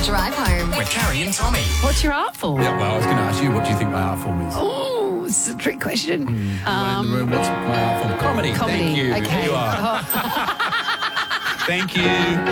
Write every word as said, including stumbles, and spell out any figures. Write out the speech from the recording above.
Drive home. With Carrie and Tommy. What's your art form? Yeah, well, I was going to ask you, what do you think my art form is? Oh, it's a trick question. Everyone in the room, what's my art form? Comedy. Comedy. Thank you. Okay. You are. Thank you.